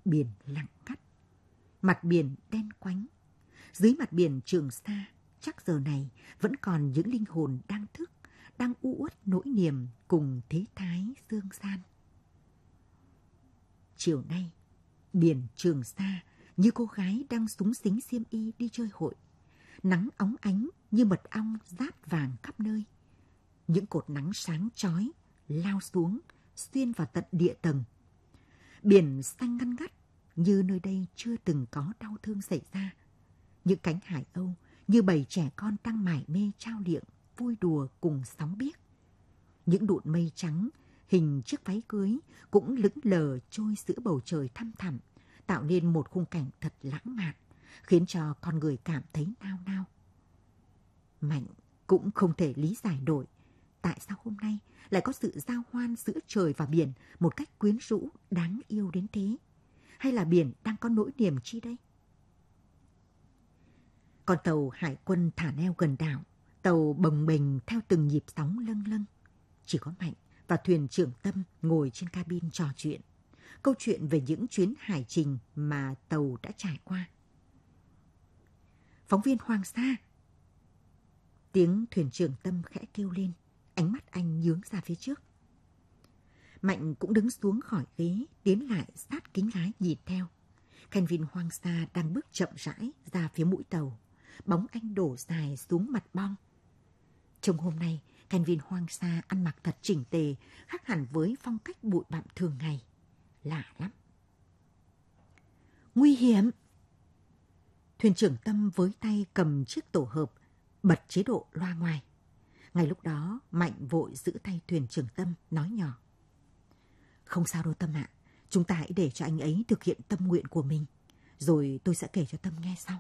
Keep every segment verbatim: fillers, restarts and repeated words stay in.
biển lặng ngắt, mặt biển đen quánh. Dưới mặt biển Trường Sa, chắc giờ này vẫn còn những linh hồn đang thức, đang u uất nỗi niềm cùng thế thái dương gian. Chiều nay, biển Trường Sa như cô gái đang xúng xính xiêm y đi chơi hội. Nắng óng ánh như mật ong rát vàng khắp nơi. Những cột nắng sáng chói lao xuống, xuyên vào tận địa tầng. Biển xanh ngăn ngắt như nơi đây chưa từng có đau thương xảy ra. Những cánh hải âu như bầy trẻ con đang mải mê trao liệng, vui đùa cùng sóng biếc. Những đụn mây trắng hình chiếc váy cưới cũng lững lờ trôi giữa bầu trời thăm thẳm, tạo nên một khung cảnh thật lãng mạn, khiến cho con người cảm thấy nao nao. Mạnh cũng không thể lý giải nổi tại sao hôm nay lại có sự giao hoan giữa trời và biển một cách quyến rũ, đáng yêu đến thế. Hay là biển đang có nỗi niềm chi đây? Con tàu hải quân thả neo gần đảo, tàu bồng bềnh theo từng nhịp sóng lâng lâng. Chỉ có Mạnh và thuyền trưởng Tâm ngồi trên cabin trò chuyện. Câu chuyện về những chuyến hải trình mà tàu đã trải qua. Phóng viên Hoàng Sa. Tiếng thuyền trưởng Tâm khẽ kêu lên, ánh mắt anh nhướng ra phía trước. Mạnh cũng đứng xuống khỏi ghế, tiến lại sát kính lái nhìn theo. Kenvin Hoàng Sa đang bước chậm rãi ra phía mũi tàu. Bóng anh đổ dài xuống mặt bong. Trông hôm nay, Kenvin Hoàng Sa ăn mặc thật chỉnh tề, khác hẳn với phong cách bụi bặm thường ngày. Lạ lắm. Nguy hiểm! Thuyền trưởng Tâm với tay cầm chiếc tổ hợp, bật chế độ loa ngoài. Ngay lúc đó, Mạnh vội giữ tay thuyền trưởng Tâm, nói nhỏ. Không sao đâu Tâm ạ, chúng ta hãy để cho anh ấy thực hiện tâm nguyện của mình, rồi tôi sẽ kể cho Tâm nghe sau.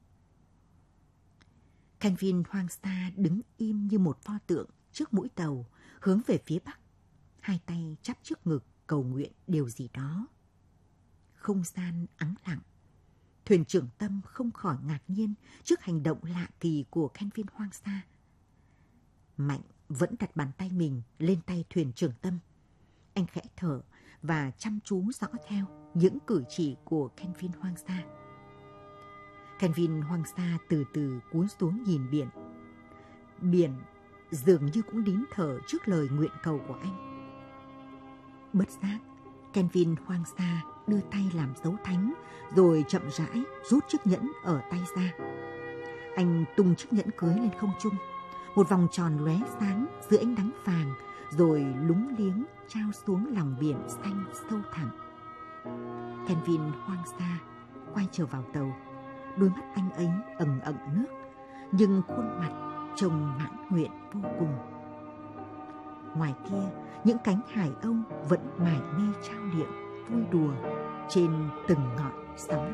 Kenvin Hoàng Sa đứng im như một pho tượng trước mũi tàu, hướng về phía bắc, hai tay chắp trước ngực cầu nguyện điều gì đó. Không gian ắng lặng. Thuyền trưởng Tâm không khỏi ngạc nhiên trước hành động lạ kỳ của Kenvin Hoàng Sa. Mạnh vẫn đặt bàn tay mình lên tay thuyền trưởng Tâm. Anh khẽ thở và chăm chú dõi theo những cử chỉ của Kenvin Hoàng Sa. Kenvin Hoàng Sa từ từ cúi xuống nhìn biển. Biển dường như cũng nín thở trước lời nguyện cầu của anh. Bất giác, Kenvin Hoàng Sa đưa tay làm dấu thánh, rồi chậm rãi rút chiếc nhẫn ở tay ra. Anh tung chiếc nhẫn cưới lên không trung, một vòng tròn lóe sáng giữa ánh nắng vàng, rồi lúng liếng trao xuống lòng biển xanh sâu thẳm. Kenvin Hoàng Sa quay trở vào tàu, đôi mắt anh ấy ẩn ẩn nước, nhưng khuôn mặt trông mãn nguyện vô cùng. Ngoài kia, những cánh hải âu vẫn mải mê trao liệng, vui đùa trên từng ngọn sóng